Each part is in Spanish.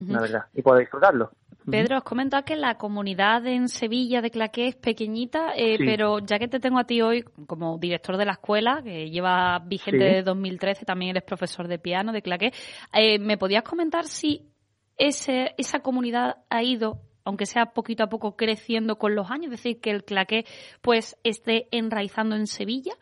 la verdad, y poder disfrutarlo. Pedro, has comentado que la comunidad en Sevilla de Claqué es pequeñita, Sí. pero ya que te tengo a ti hoy como director de la escuela, que lleva vigente Sí. desde 2013, también eres profesor de piano de Claqué, ¿me podías comentar si esa comunidad ha ido, aunque sea poquito a poco, creciendo con los años? Es decir, que el Claqué pues esté enraizando en Sevilla.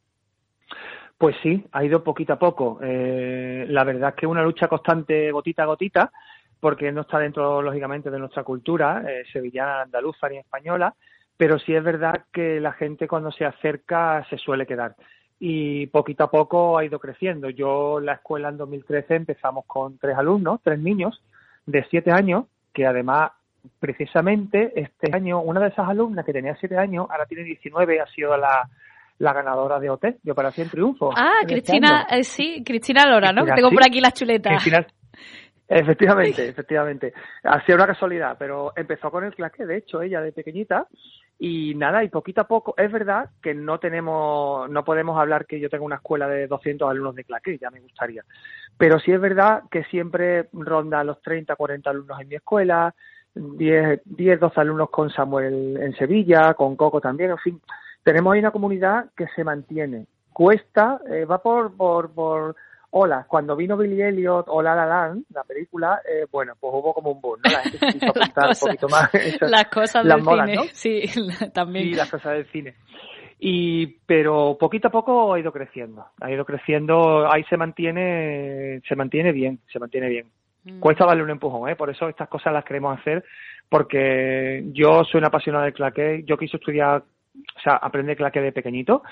Pues sí, ha ido poquito a poco. La verdad es que es una lucha constante, gotita a gotita, porque no está dentro, lógicamente, de nuestra cultura sevillana, andaluza ni española, pero sí es verdad que la gente cuando se acerca se suele quedar. Y poquito a poco ha ido creciendo. Yo, la escuela en 2013 empezamos con 3 alumnos, 3 niños de 7 años, que además, precisamente, este año, una de esas alumnas que tenía 7 años, ahora tiene 19, ha sido la ganadora de OT, de Operación Triunfo. Cristina, sí, Cristina Lora, ¿no? Cristina, Tengo sí. por aquí las chuletas. Cristina, efectivamente. Ha sido una casualidad, pero empezó con el claqué, de hecho, ella de pequeñita, y nada, y poquito a poco, es verdad que no podemos hablar que yo tenga una escuela de 200 alumnos de claqué, ya me gustaría, pero sí es verdad que siempre ronda los 30, 40 alumnos en mi escuela, 10, 12 alumnos con Samuel en Sevilla, con Coco también, en fin, tenemos ahí una comunidad que se mantiene, cuesta, va por Hola, cuando vino Billy Elliot o La La Land, la película, bueno, pues hubo como un boom, ¿no? La gente se quiso apuntar un poquito más. Las cosas las del modas, cine, ¿no? sí, también. Sí, las cosas del cine. Pero poquito a poco ha ido creciendo, ahí se mantiene bien. Cuesta darle un empujón, por eso estas cosas las queremos hacer, porque yo soy un apasionado del claqué, yo quise estudiar, o sea, aprender claqué de pequeñito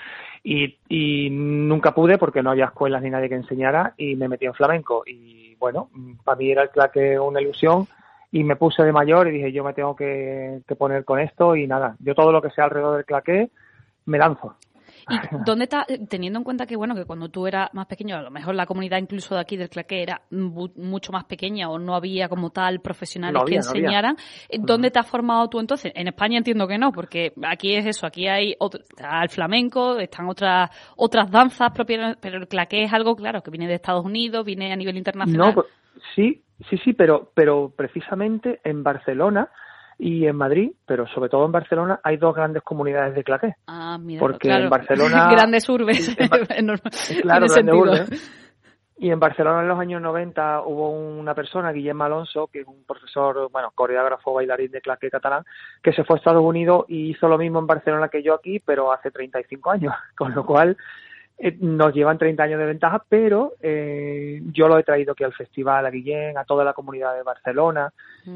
y nunca pude porque no había escuelas ni nadie que enseñara y me metí en flamenco y bueno, para mí era el claqué una ilusión y me puse de mayor y dije yo me tengo que poner con esto y nada, yo todo lo que sea alrededor del claqué me lanzo. ¿Y dónde está, teniendo en cuenta que bueno que cuando tú eras más pequeño, a lo mejor la comunidad incluso de aquí del claqué era mucho más pequeña o no había como tal profesionales que enseñaran, ¿dónde te has formado tú entonces? En España entiendo que no, porque aquí es eso, aquí hay está el flamenco, están otras danzas propias, pero el claqué es algo claro que viene de Estados Unidos, viene a nivel internacional. No, sí, pero precisamente en Barcelona y en Madrid, pero sobre todo en Barcelona, hay 2 grandes comunidades de claqué. Ah, mira, porque claro. en Barcelona... grandes urbes. Claro, grandes urbes. Y en Barcelona en los años 90 hubo una persona, Guillem Alonso, que es un profesor, bueno, coreógrafo, bailarín de claqué catalán, que se fue a Estados Unidos y hizo lo mismo en Barcelona que yo aquí, pero hace 35 años, con lo cual nos llevan 30 años de ventaja, pero yo lo he traído aquí al festival, a Guillén, a toda la comunidad de Barcelona,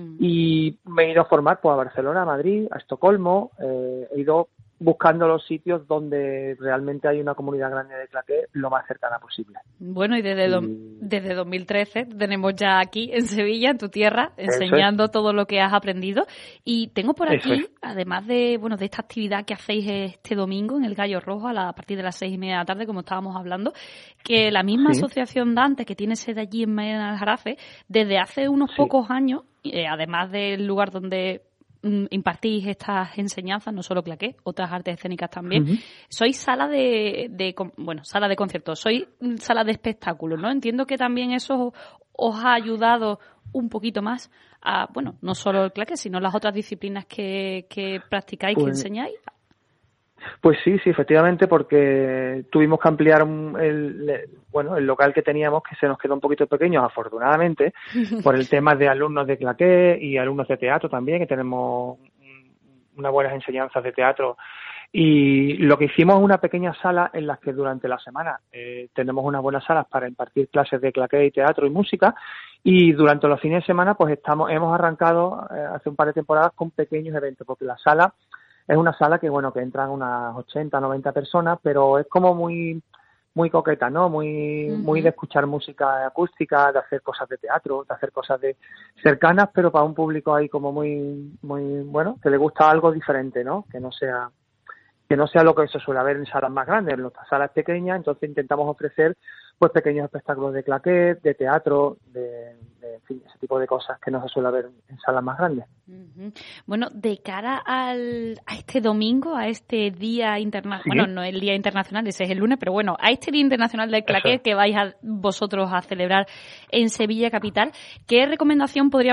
y me he ido a formar pues a Barcelona, a Madrid, a Estocolmo, he ido buscando los sitios donde realmente hay una comunidad grande de claqué lo más cercana posible. Bueno, y desde 2013 tenemos ya aquí en Sevilla, en tu tierra, enseñando todo lo que has aprendido. Y tengo por aquí, además de esta actividad que hacéis este domingo en el Gallo Rojo a partir de las 6:30 de la tarde, como estábamos hablando, que la misma asociación Dante, que tiene sede allí en Mairena del Jarafe, desde hace unos pocos años, además del lugar donde impartís estas enseñanzas, no solo claqué, otras artes escénicas también. Sois sala sala de conciertos, sois sala de espectáculos, ¿no? Entiendo que también eso os ha ayudado un poquito más a, no solo el claqué, sino las otras disciplinas que practicáis, que enseñáis. Pues sí, efectivamente, porque tuvimos que ampliar el local que teníamos, que se nos quedó un poquito pequeño, afortunadamente, por el tema de alumnos de claqué y alumnos de teatro también, que tenemos unas buenas enseñanzas de teatro. Y lo que hicimos es una pequeña sala en la que durante la semana tenemos unas buenas salas para impartir clases de claqué y teatro y música, y durante los fines de semana pues hemos arrancado hace un par de temporadas con pequeños eventos, porque la sala es una sala que entran unas 80, 90 personas, pero es como muy coqueta, ¿no? Muy de escuchar música acústica, de hacer cosas de teatro, de hacer cosas de cercanas, pero para un público ahí como muy que le gusta algo diferente, ¿no? Que no sea lo que se suele ver en salas más grandes. En nuestras salas pequeñas, entonces intentamos ofrecer pues pequeños espectáculos de claquet, de teatro, en fin, ese tipo de cosas que no se suele ver en salas más grandes. Bueno, de cara a este domingo, a este Día Internacional, bueno, no el Día Internacional, ese es el lunes, pero bueno, a este Día Internacional del Claquet que vais vosotros a celebrar en Sevilla capital, ¿qué recomendación podría